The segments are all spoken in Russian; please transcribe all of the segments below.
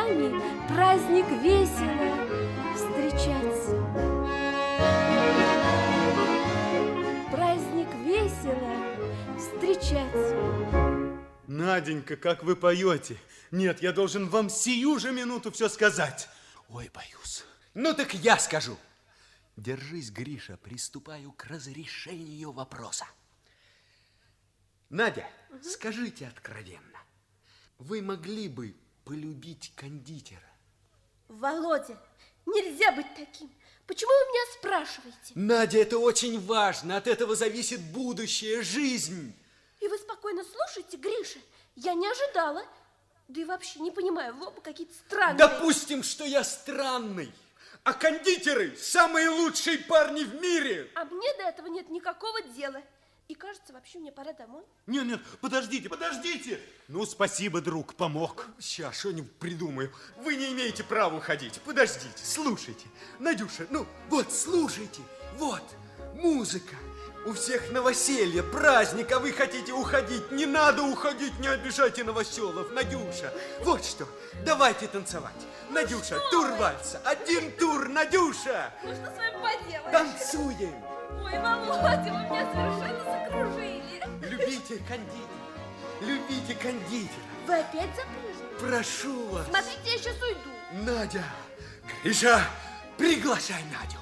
вами праздник весело встречать. Праздник весело встречать. Наденька, как вы поете. Нет, я должен вам сию же минуту все сказать. Ой, боюсь. Ну так я скажу. Держись, Гриша, приступаю к разрешению вопроса. Надя, скажите откровенно, вы могли бы полюбить кондитера? Володя, нельзя быть таким. Почему вы меня спрашиваете? Надя, это очень важно. От этого зависит будущее, жизнь. И вы спокойно слушайте, Гриша. Я не ожидала. Да и вообще не понимаю, вы оба какие-то странные. Допустим, что я странный. А кондитеры самые лучшие парни в мире. А мне до этого нет никакого дела. И кажется, вообще мне пора домой. Нет, подождите, подождите. Ну, спасибо, друг, помог. Сейчас что-нибудь придумаю. Вы не имеете права уходить. Подождите, слушайте. Надюша, ну вот, слушайте. Вот, музыка. У всех новоселье, праздник, а вы хотите уходить. Не надо уходить, не обижайте новоселов, Надюша. Вот что, давайте танцевать. Надюша, тур вальса. Один тур, Надюша. Ну что с вами поделаешь? Танцуем. Ой, Володя, вы меня совершенно закружили. Любите кондитера, любите кондитера. Вы опять запрыжили? Прошу вас. Смотрите, я сейчас уйду. Надя, Гриша, приглашай Надю.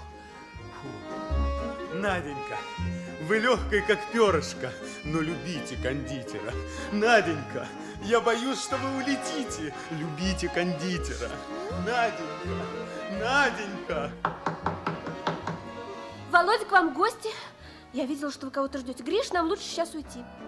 Наденька, вы легкая, как перышко, но любите кондитера. Наденька, я боюсь, что вы улетите. Любите кондитера. Наденька, Наденька. Володя, к вам гости. Я видела, что вы кого-то ждете. Гриш, нам лучше сейчас уйти.